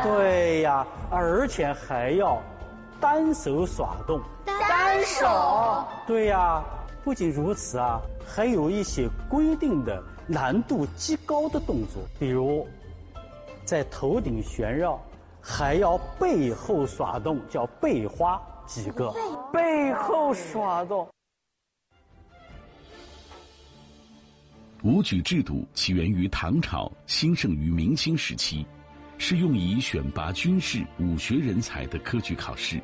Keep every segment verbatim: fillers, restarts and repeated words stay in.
对呀，而且还要单手耍动。 单手？ 对呀，不仅如此啊，还有一些规定的难度极高的动作，比如在头顶旋绕，还要背后耍动，叫背花几个。 背后耍动。 武举制度起源于唐朝，兴盛于明清时期，是用以选拔军事、武学人才的科举考试。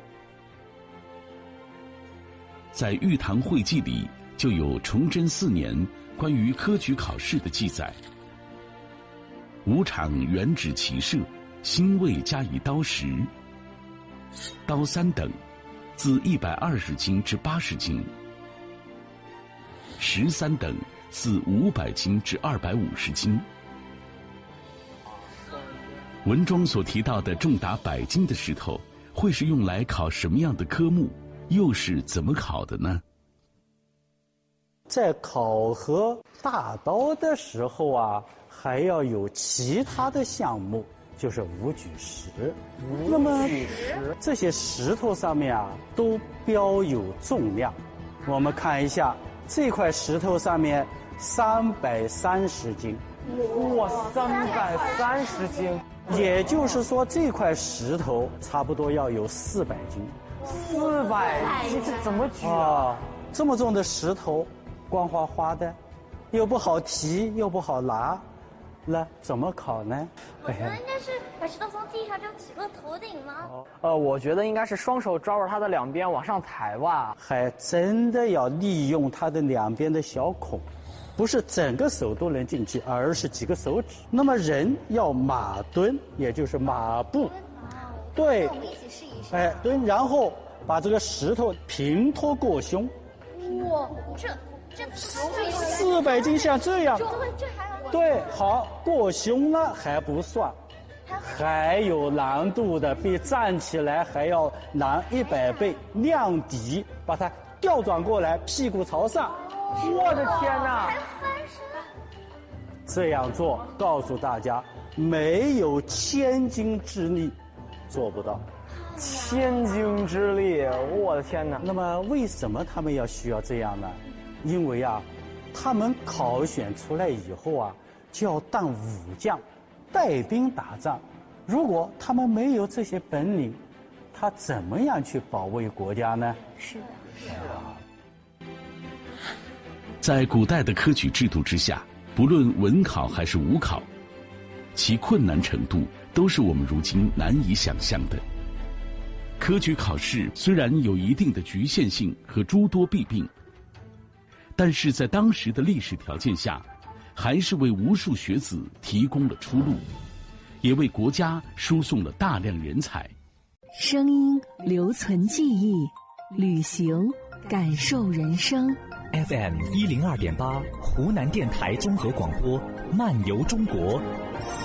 在《玉堂会记》里就有崇祯四年关于科举考试的记载：武场原指骑射，兴卫加以刀石，刀三等，自一百二十斤至八十斤；石三等，自五百斤至二百五十斤。文中所提到的重达百斤的石头，会是用来考什么样的科目？又是怎么考的呢？ 在考核大刀的时候啊，还要有其他的项目，就是武举石。那么这些石头上面啊，都标有重量。我们看一下，这块石头上面三百三十斤。 哇，三百三十斤！ 也就是说，这块石头差不多要有四百斤。 四百斤，这怎么举啊？ 啊，这么重的石头，光滑滑的，又不好提，又不好拿，那怎么考呢？ 我觉得应该是把石头从地上这样举过头顶吗？ 呃，我觉得应该是双手抓住它的两边往上抬吧。 还真的要利用它的两边的小孔，不是整个手都能进去，而是几个手指。那么人要马蹲，也就是马步。对， 我们一起试一试。 哎，蹲，然后把这个石头平托过胸。 哇，这这四百斤像这样。 对，这还要对，好，过胸了还不算，还有难度的，比站起来还要难一百倍。量底，把它调转过来，屁股朝上。 我的天哪！ 还翻身。 这样做，告诉大家，没有千斤之力做不到。 千斤之力，我的天哪！ 那么为什么他们要需要这样呢？因为啊，他们考选出来以后啊，就要当武将，带兵打仗。如果他们没有这些本领，他怎么样去保卫国家呢？ 是的， 是啊。 在古代的科举制度之下，不论文考还是武考，其困难程度都是我们如今难以想象的。科举考试虽然有一定的局限性和诸多弊病，但是在当时的历史条件下，还是为无数学子提供了出路，也为国家输送了大量人才。 声音留存记忆，旅行感受人生。 F M 一零二点八，湖南电台综合广播，漫游中国。